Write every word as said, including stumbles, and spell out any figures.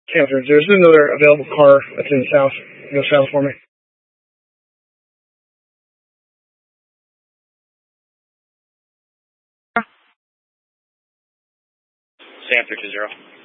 Cancer. There's another available car that's in south. Go south for me. Sanford two zero.